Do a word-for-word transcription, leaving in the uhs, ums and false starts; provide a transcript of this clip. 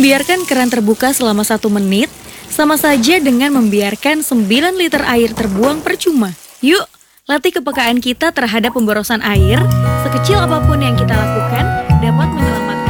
Membiarkan keran terbuka selama satu menit, sama saja dengan membiarkan sembilan liter air terbuang percuma. Yuk, latih kepekaan kita terhadap pemborosan air. Sekecil apapun yang kita lakukan dapat menyebabkan